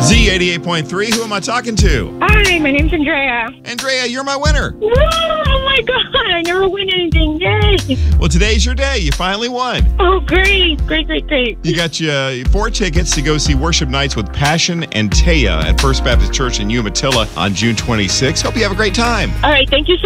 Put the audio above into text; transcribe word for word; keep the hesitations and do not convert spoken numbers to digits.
Z eighty-eight point three, who am I talking to? Hi, my name's Andrea. Andrea, you're my winner. Whoa, oh my God, I never win anything. Yay. Well, today's your day. You finally won. Oh, great, great, great, great. You got your four tickets to go see Worship Nights with Passion and Taya at First Baptist Church in Umatilla on June twenty-sixth. Hope you have a great time. All right, thank you so